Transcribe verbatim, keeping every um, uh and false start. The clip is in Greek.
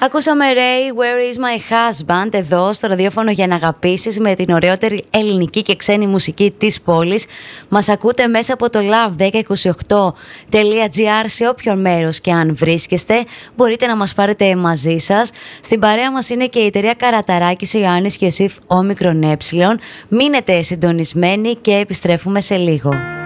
Ακούσαμε Ray, Where is my husband, εδώ στο ραδιόφωνο για να αγαπήσεις, με την ωραιότερη ελληνική και ξένη μουσική της πόλης. Μας ακούτε μέσα από το love δέκα είκοσι οκτώ τελεία τζι άρ σε όποιο μέρος και αν βρίσκεστε. Μπορείτε να μας πάρετε μαζί σας. Στην παρέα μας είναι και η εταιρεία Καραταράκης, Ιωάννης και Ιωσήφ Όμικρον Ε. Μείνετε συντονισμένοι και επιστρέφουμε σε λίγο.